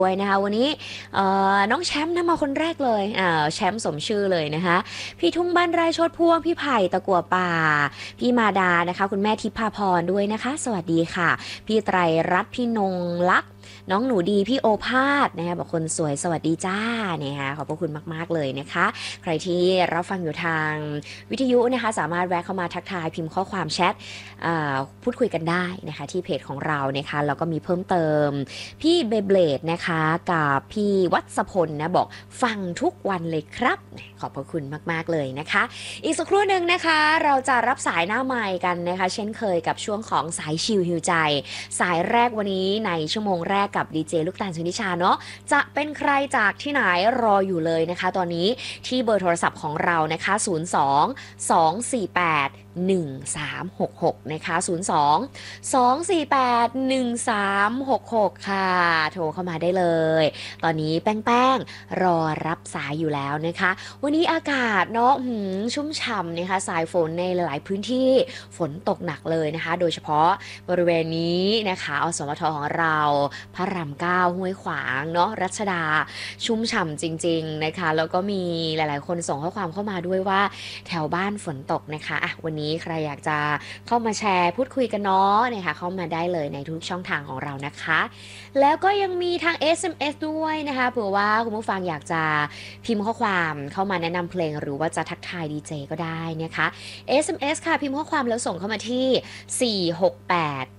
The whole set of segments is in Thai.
ด้วยนะคะวันนี้น้องแชมป์นะมาคนแรกเลยแชมป์สมชื่อเลยนะคะพี่ทุ่งบ้านไร่โชติพ่วงพี่ไผ่ตะกั่วป่าพี่มาดานะคะคุณแม่ทิพาพรด้วยนะคะสวัสดีค่ะพี่ไตรรัตน์พี่นงลักษณ์น้องหนูดีพี่โอภาสนะคะบอกคนสวยสวัสดีจ้านะคะขอบพระคุณมากๆเลยนะคะใครที่รับฟังอยู่ทางวิทยุนะคะสามารถแวะเข้ามาทักทายพิมพ์ข้อความแชทพูดคุยกันได้นะคะที่เพจของเรานะคะแล้วก็มีเพิ่มเติมพี่เบเบลดนะคะกับพี่วัศพลนะบอกฟังทุกวันเลยครับขอบพระคุณมากๆเลยนะคะอีกสักครู่หนึ่งนะคะเราจะรับสายหน้าไมค์กันนะคะเช่นเคยกับช่วงของสายชิลฮิวใจสายแรกวันนี้ในชั่วโมงแรกกับดีเจลูกตาลสุนิชาเนาะจะเป็นใครจากที่ไหนรออยู่เลยนะคะตอนนี้ที่เบอร์โทรศัพท์ของเรานะคะ02 248 1366นะคะ02 248 1366ค่ะโทรเข้ามาได้เลยตอนนี้แป้งรอรับสายอยู่แล้วนะคะวันนี้อากาศเนาะชุ่มฉ่ำนะคะสายฝนในหลายๆพื้นที่ฝนตกหนักเลยนะคะโดยเฉพาะบริเวณนี้นะคะอสมทของเราพระรามเก้าห้วยขวางเนาะรัชดาชุ่มฉ่ำจริงๆนะคะแล้วก็มีหลายๆคนส่งข้อความเข้ามาด้วยว่าแถวบ้านฝนตกนะคะวันนี้ใครอยากจะเข้ามาแชร์พูดคุยกันเนาะนะคะเข้ามาได้เลยในทุกช่องทางของเรานะคะแล้วก็ยังมีทาง SMS ด้วยนะคะเผื่อว่าคุณผู้ฟังอยากจะพิมพ์ข้อความเข้ามาแนะนำเพลงหรือว่าจะทักทายดีเจก็ได้นะคะ SMS ค่ะพิมพ์ข้อความแล้วส่งเข้ามาที่468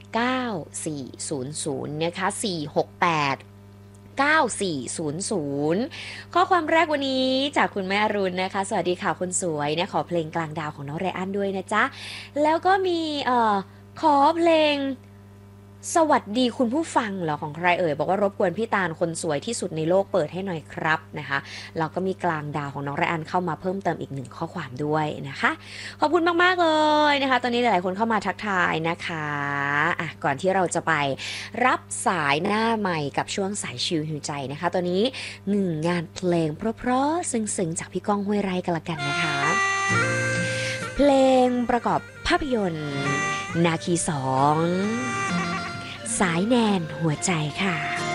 9400นะคะ468 9400ข้อความแรกวันนี้จากคุณแม่อรุณนะคะสวัสดีค่ะคนสวยนะขอเพลงกลางดาวของน้องไรอันด้วยนะจ๊ะแล้วก็มีขอเพลงสวัสดีคุณผู้ฟังเหรอของใครเอ่ยบอกว่ารบกวนพี่ตาลคนสวยที่สุดในโลกเปิดให้หน่อยครับนะคะแล้วก็มีกลางดาวของน้องไรอันเข้ามาเพิ่มเติมอีกหนึ่งข้อความด้วยนะคะขอบคุณมากๆเลยนะคะตอนนี้หลายๆคนเข้ามาทักทายนะคะก่อนที่เราจะไปรับสายหน้าใหม่กับช่วงสายชิลหิวใจนะคะตอนนี้หนึ่งงานเพลงเพราะๆซึ้งๆจากพี่ก้องห้วยไร่กันละกันนะคะเพลงประกอบภาพยนตร์นาคี2สายแนนหัวใจค่ะ